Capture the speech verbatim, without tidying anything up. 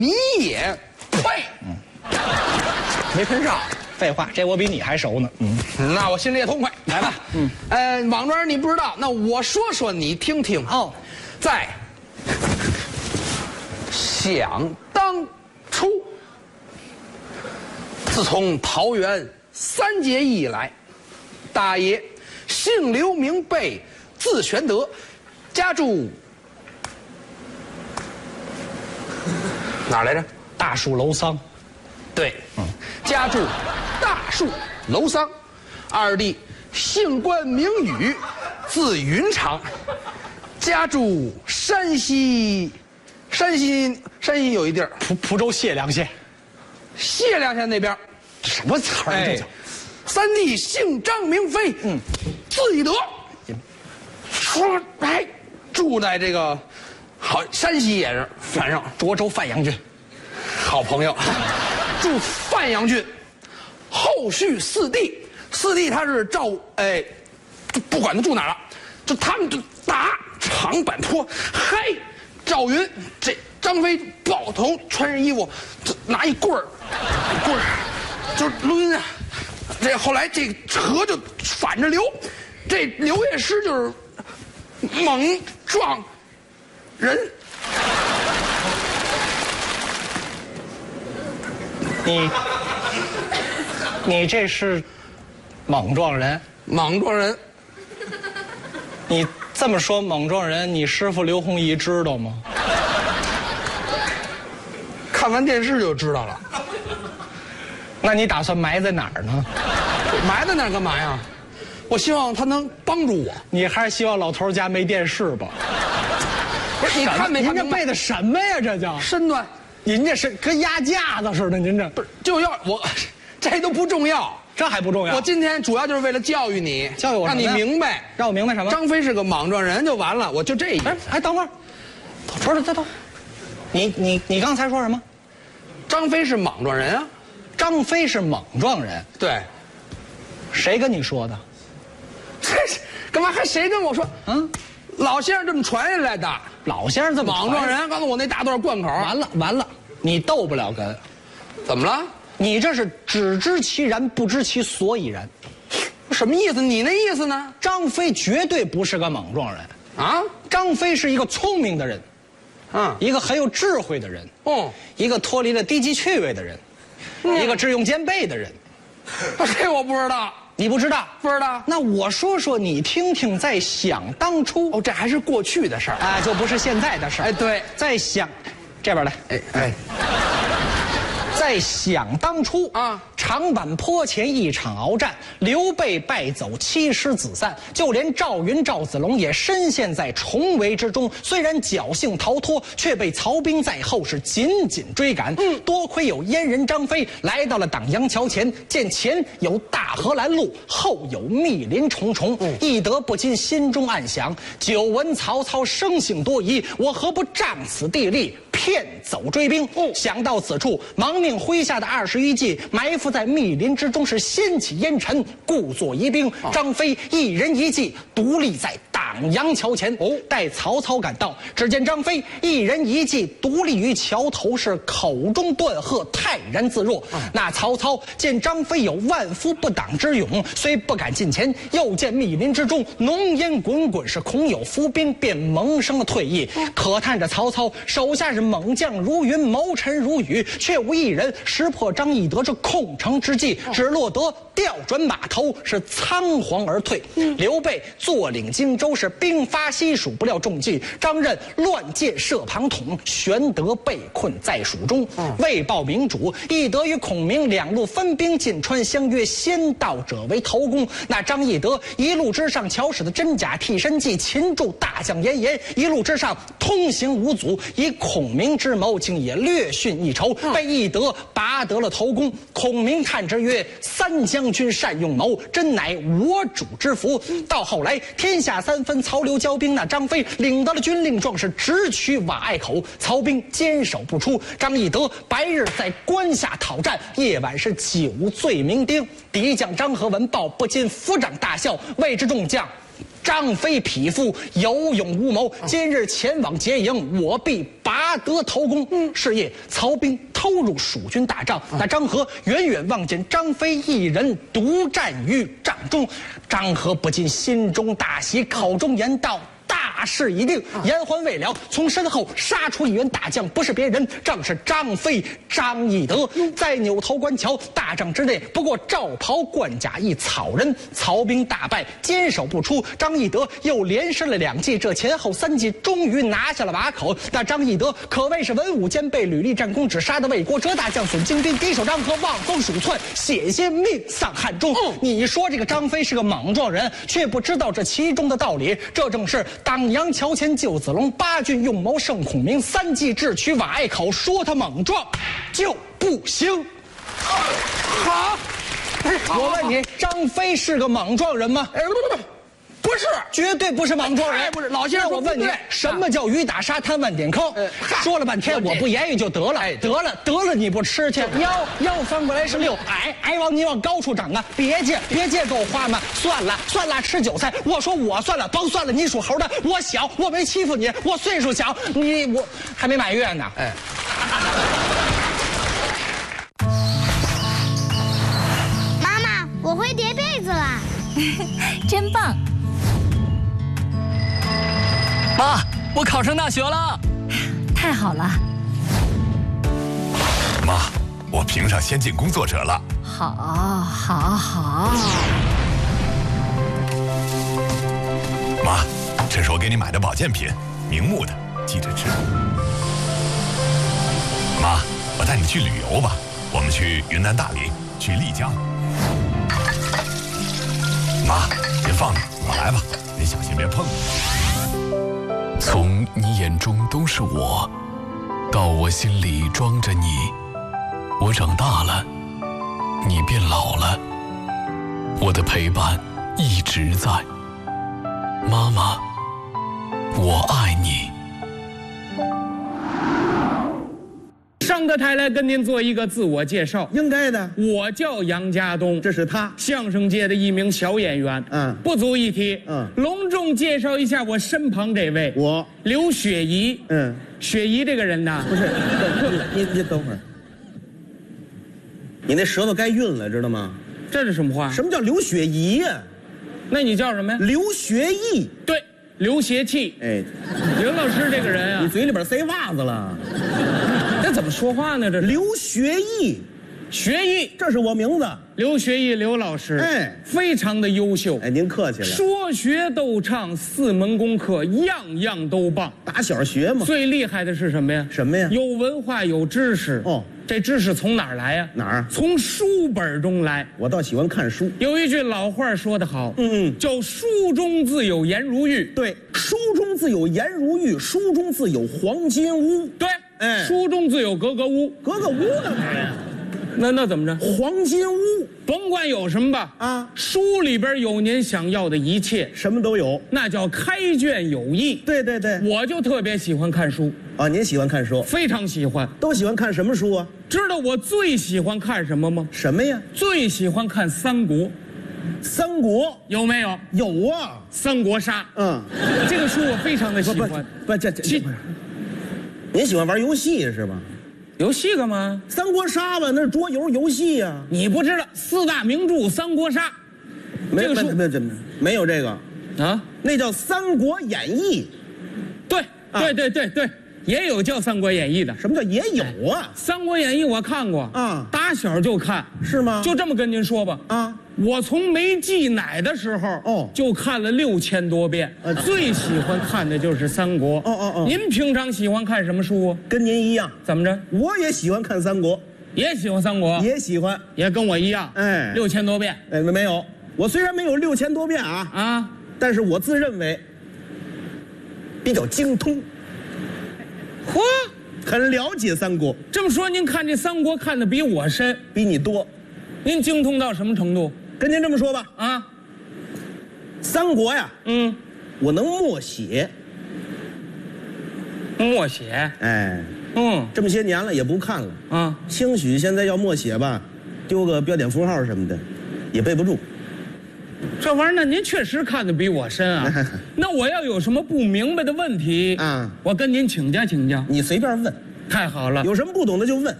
你也配？嗯，没跟上。 废话，这我比你还熟呢。嗯， 那我心里也痛快。来吧，嗯，呃，莽撞人你不知道，那我说说你听听。 哦， 在想当初，自从桃园三结义以来，大爷姓刘名备，字玄德，家住哪儿来着？ 大树楼桑。 对，嗯，家住大树楼桑，二弟姓关名羽，字云长，家住山西，山西山西有一地儿， 蒲蒲州解良县， 解良县那边， 什么词儿这叫？ 三弟姓张名飞，嗯，字翼德，说哎，住在这个好山西也是，反正涿州范阳郡， 好朋友。住范阳郡，后续四弟，四弟他是赵，哎，不管他住哪儿了，就他们就打长坂坡，嗨，赵云这张飞抱头穿上衣服，这拿一棍儿，棍儿就是抡啊，这后来这河就反着流，这刘夜师就是猛撞人。 你，你这是莽撞人， 莽撞人。 你这么说莽撞人，你师傅刘弘毅知道吗？ 看完电视就知道了。 那你打算埋在哪儿呢？ 埋在哪儿干嘛呀？我希望他能帮助我。 你还是希望老头家没电视吧？ 不是，你看没看您这背的什么呀？这叫身段。 您这是跟压架子似的，您这不是就要我，这都不重要， 这还不重要。 我今天主要就是为了教育你， 教育我， 让你明白， 让我明白什么？ 张飞是个莽撞人就完了，我就这一。 哎哎，等会儿，不是，等等，你你你刚才说什么？ 张飞是莽撞人啊？ 张飞是莽撞人？ 对。 谁跟你说的？ 这是干嘛还谁跟我说？嗯，老先生这么传下来的。 老先生这么莽撞人，告诉我那大段贯口， 完了完了，你斗不了哏。 怎么了？ 你这是只知其然，不知其所以然。 什么意思？你那意思呢？ 张飞绝对不是个莽撞人啊！ 张飞是一个聪明的人， 嗯， 一个很有智慧的人， 哦， 一个脱离了低级趣味的人，嗯、一个智勇兼备的人。 这我不知道。 你不知道？ 不知道。 那我说说你听听，在想当初哦，这还是过去的事儿啊，就不是现在的事儿。 哎，对， 在想，这边来， 哎哎， 在想当初啊，长坂坡前一场鏖战，刘备败走，七师子散，就连赵云、赵子龙也深陷在重围之中。虽然侥幸逃脱，却被曹兵在后是紧紧追赶。嗯，多亏有阉人张飞来到了党阳桥前，见前有大河拦路，后有密林重重，嗯、翼德不禁心中暗想：久闻曹操生性多疑，我何不仗此地利，骗走追兵？哦，想到此处，忙命麾下的二十余骑埋伏在密林之中，是掀起烟尘，故作疑兵。哦、张飞一人一骑独立在党阳桥前。哦，待曹操赶到，只见张飞一人一骑独立于桥头，是口中断喝，泰然自若。嗯、那曹操见张飞有万夫不挡之勇，虽不敢近前，又见密林之中浓烟滚滚，是恐有伏兵，便萌生了退意。嗯、可叹着曹操手下是猛将如云，谋臣如雨，却无一人识破张翼德这控城之计，只落得调转马头，是仓皇而退。嗯、刘备坐领荆州，是兵发西蜀，不料中计，张任乱箭射庞统，玄德被困在蜀中。嗯、为报明主，翼德与孔明两路分兵进川，相约先到者为头功。那张翼德一路之上巧使的真假替身计，擒住大将严颜，一路之上通行无阻，以孔明之谋竟也略逊一筹，被翼德拔得了头功。孔明叹之曰：三将军善用谋，真乃我主之福。到后来天下三分，曹刘交兵，那张飞领得了军令状，是直取瓦隘口，曹兵坚守不出。张翼德白日在关下讨战，夜晚是酒醉酩酊。敌将张合闻报，不禁抚掌大笑，谓之众将： 张飞匹夫，有勇无谋。今日前往劫营，我必拔得头功。嗯，是夜，曹兵偷入蜀军大帐，那张合远远望见张飞一人独战于帐中，张合不禁心中大喜，口中言道：“大事已定！”言还未了，从身后杀出一员大将，不是别人，正是张飞张翼德。在扭头观瞧，大帐之内不过罩袍冠甲一草人。曹兵大败，坚守不出。张翼德又连失了两计，这前后三计终于拿下了瓦口。那张翼德可谓是文武兼备，屡立战功，只杀得魏国折大将损精兵，敌手张合望风鼠窜，险些命丧汉中。嗯，你说这个张飞是个莽撞人，却不知道这其中的道理。这正是当阳桥前救子龙，八郡用谋胜孔明，三计智取瓦隘口。说他莽撞就不行。 好， 我问你，张飞是个莽撞人吗？ 哎，不不不，不是， 绝对不是莽撞人。 哎，不是，老先生， 我问你，什么叫雨打沙滩万点坑？说了半天，我不言语就得了。得了，得了，你不吃去？腰腰翻过来是六，矮矮往你往高处长啊！别介，别介，给我花嘛！算了算了，吃韭菜。我说我算了，甭算了，你属猴的，我小，我没欺负你，我岁数小，你我还没满月呢。哎。 我会叠被子啦， 真棒！ 妈，我考上大学了， 太好了！ 妈，我评上先进工作者了。 好，好，好。 妈，这是我给你买的保健品，明目的，记着吃。妈，我带你去旅游吧，我们去云南大理，去丽江。妈，您放着，我来吧，您小心别碰。 从你眼中都是我，到我心里装着你，我长大了，你变老了，我的陪伴一直在。妈妈，我爱你。 上个台来跟您做一个自我介绍， 应该的。 我叫杨家东， 这是他， 相声界的一名小演员。嗯，不足一提。嗯，隆重介绍一下我身旁这位， 我刘雪怡。嗯，雪怡这个人呢， 不是，你你等会儿，你那舌头该晕了，知道吗？ 这是什么话？ 什么叫刘雪怡呀？ 那你叫什么呀？ 刘学义。 对，刘邪气。哎，刘老师这个人啊， 你嘴里边塞袜子了。 这怎么说话呢？这刘学义， 学义， 这是我名字。 刘学义，刘老师，哎，非常的优秀。 哎，您客气了。 说学逗唱四门功课，样样都棒。 打小学嘛。 最厉害的是什么呀？ 什么呀？ 有文化，有知识。哦，这知识从哪儿来呀？ 哪儿？ 从书本中来。 我倒喜欢看书。 有一句老话说得好，嗯嗯，叫书中自有颜如玉。 对，书中自有颜如玉，书中自有黄金屋。 对。哎，书中自有格格屋， 格格屋干嘛呀？ 那那怎么着？ 黄金屋， 甭管有什么吧，啊，书里边有您想要的一切， 什么都有， 那叫开卷有益。 对对对， 我就特别喜欢看书啊。您喜欢看书？ 非常喜欢。 都喜欢看什么书啊？ 知道我最喜欢看什么吗？ 什么呀？ 最喜欢看三国。 三国有没有？ 有啊， 三国杀。嗯，这个书我非常的喜欢。 不，这这这。您喜欢玩游戏是吧？ 游戏干嘛？ 三国杀吧，那是桌游游戏呀、啊。 你不知道四大名著《三国杀》， 没有没没没有这个啊？ 那叫《三国演义》。 对、啊、对对对对，也有叫《三国演义》的。 什么叫也有啊？ 《三国演义》我看过啊，打小就看。 是吗？ 就这么跟您说吧啊。我从没忌奶的时候哦，就看了六千多遍。呃，最喜欢看的就是《三国》。哦哦哦！您平常喜欢看什么书啊？ 跟您一样。 怎么着？ 我也喜欢看《三国》， 也喜欢《三国》， 也喜欢， 也跟我一样。哎，六千多遍。 哎，没有，我虽然没有六千多遍啊啊，但是我自认为比较精通。 嚯， 很了解《三国》。 这么说，您看这《三国》看的比我深， 比你多。 您精通到什么程度？ 跟您这么说吧，啊，三国呀，嗯，我能默写， 默写， 哎，嗯，这么些年了也不看了，啊，兴许现在要默写吧，丢个标点符号什么的，也背不住。 这玩意儿，那您确实看得比我深啊。那我要有什么不明白的问题啊，我跟您请教请教。 你随便问。 太好了， 有什么不懂的就问。